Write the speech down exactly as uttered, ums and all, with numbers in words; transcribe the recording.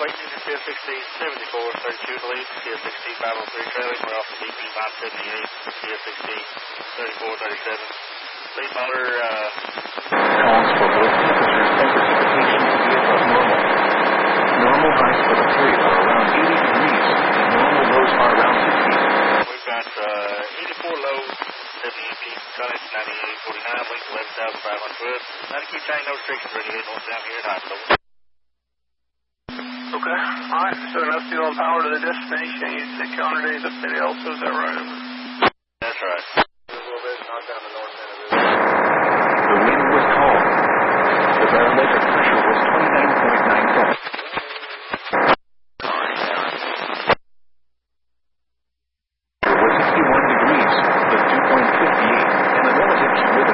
waiting to C S sixteen, seventy-four, thirty-two to lead, C S sixteen, Battle three trailing, we're off the D P band seventy-eight, C S sixteen, thirty-four, thirty-seven. Lead monitor, uh... Calls for both temperatures and precipitation to be above normal. Normal highs for the period are around eighty degrees, and normal lows are around sixty. We've got, uh, eighty-four low, seventy-eight peak, tonnage, ninety-eight forty-nine, length eleven thousand five hundred. Now to keep changing no restrictions, ready to hit north down here at high level. Okay, alright, so enough fuel and power to the destination, you take two hundred days up to the Elsa, is that right? That's right. A little bit, knock down the north end of this. The wind was calm. The barometric pressure was twenty-nine point nine seven. It was sixty-one degrees, with dew point fifty-eight, and the relative humidity